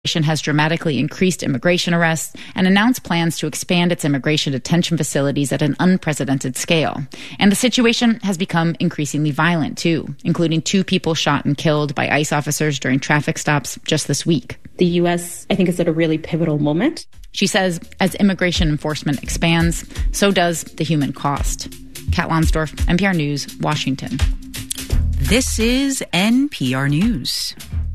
has dramatically increased immigration arrests and announced plans to expand its immigration detention facilities at an unprecedented scale. And the situation has become increasingly violent, too, including 2 people shot and killed by ICE officers during traffic stops just this week. The U.S., I think, is at a really pivotal moment. She says as immigration enforcement expands, so does the human cost. Kat Lonsdorf, NPR News, Washington. This is NPR News.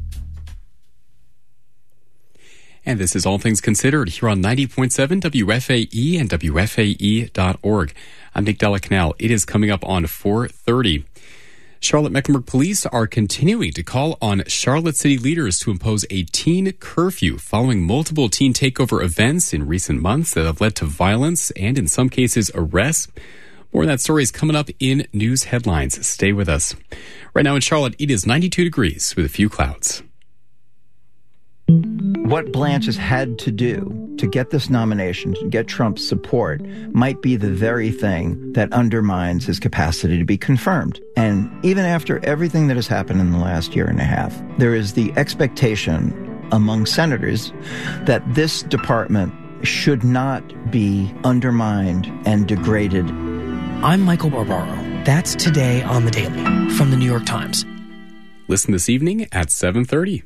And this is All Things Considered here on 90.7 WFAE and WFAE.org. I'm Nick Della-Canal. It is coming up on 4:30. Charlotte-Mecklenburg police are continuing to call on Charlotte city leaders to impose a teen curfew following multiple teen takeover events in recent months that have led to violence and, in some cases, arrests. More of that story is coming up in news headlines. Stay with us. Right now in Charlotte, it is 92 degrees with a few clouds. What Blanche has had to do to get this nomination, to get Trump's support, might be the very thing that undermines his capacity to be confirmed. And even after everything that has happened in the last year and a half, there is the expectation among senators that this department should not be undermined and degraded. I'm Michael Barbaro. That's Today on the Daily from the New York Times. Listen this evening at 7:30.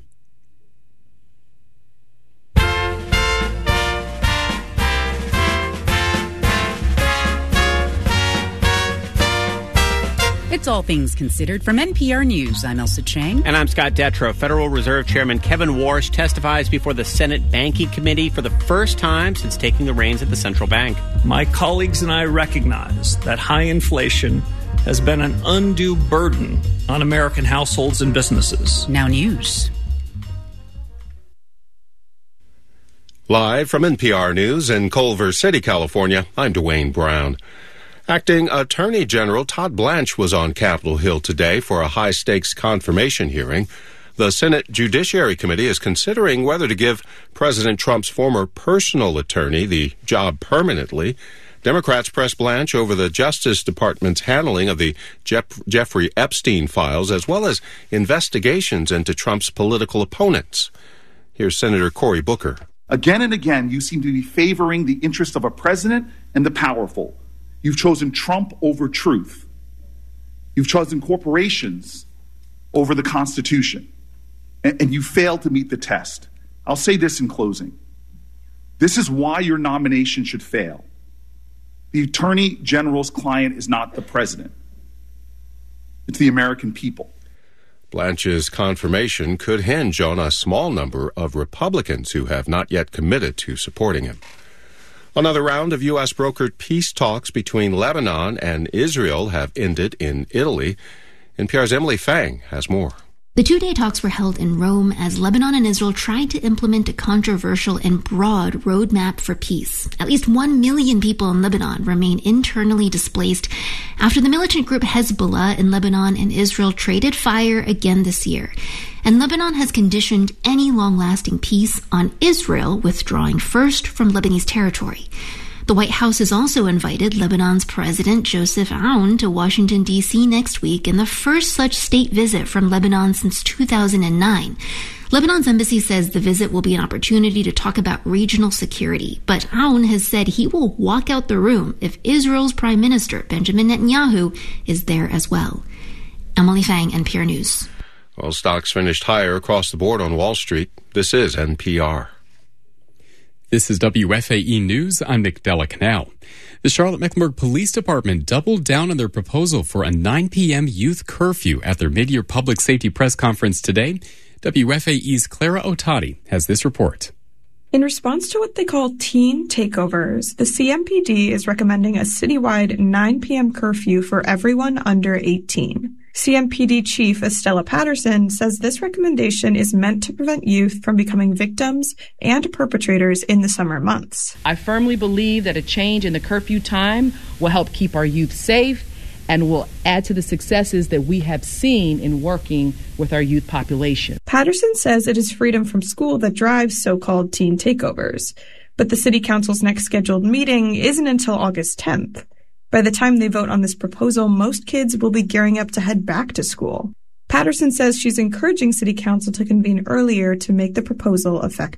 It's All Things Considered from NPR News. I'm Elsa Chang. And I'm Scott Detrow. Federal Reserve Chairman Kevin Warsh testifies before the Senate Banking Committee for the first time since taking the reins at the central bank. My colleagues and I recognize that high inflation has been an undue burden on American households and businesses. Now news. Live from NPR News in Culver City, California, I'm Dwayne Brown. Acting Attorney General Todd Blanche was on Capitol Hill today for a high-stakes confirmation hearing. The Senate Judiciary Committee is considering whether to give President Trump's former personal attorney the job permanently. Democrats pressed Blanche over the Justice Department's handling of the Jeffrey Epstein files, as well as investigations into Trump's political opponents. Here's Senator Cory Booker. Again and again, you seem to be favoring the interest of a president and the powerful. You've chosen Trump over truth. You've chosen corporations over the Constitution. And you failed to meet the test. I'll say this in closing. This is why your nomination should fail. The Attorney General's client is not the president. It's the American people. Blanche's confirmation could hinge on a small number of Republicans who have not yet committed to supporting him. Another round of U.S. brokered peace talks between Lebanon and Israel have ended in Italy. NPR's Emily Fang has more. The 2-day talks were held in Rome as Lebanon and Israel tried to implement a controversial and broad roadmap for peace. At least 1 million people in Lebanon remain internally displaced after the militant group Hezbollah in Lebanon and Israel traded fire again this year. And Lebanon has conditioned any long-lasting peace on Israel withdrawing first from Lebanese territory. The White House has also invited Lebanon's President Joseph Aoun to Washington, D.C. next week in the first such state visit from Lebanon since 2009. Lebanon's embassy says the visit will be an opportunity to talk about regional security, but Aoun has said he will walk out the room if Israel's Prime Minister Benjamin Netanyahu is there as well. Emily Fang, NPR News. Well, stocks finished higher across the board on Wall Street. This is NPR. This is WFAE News. I'm Nick Della-Canal. The Charlotte-Mecklenburg Police Department doubled down on their proposal for a 9 p.m. youth curfew at their mid-year public safety press conference today. WFAE's Clara Otati has this report. In response to what they call teen takeovers, the CMPD is recommending a citywide 9 p.m. curfew for everyone under 18. CMPD Chief Estella Patterson says this recommendation is meant to prevent youth from becoming victims and perpetrators in the summer months. I firmly believe that a change in the curfew time will help keep our youth safe and will add to the successes that we have seen in working with our youth population. Patterson says it is freedom from school that drives so-called teen takeovers, but the City Council's next scheduled meeting isn't until August 10th. By the time they vote on this proposal, most kids will be gearing up to head back to school. Patterson says she's encouraging City Council to convene earlier to make the proposal effective.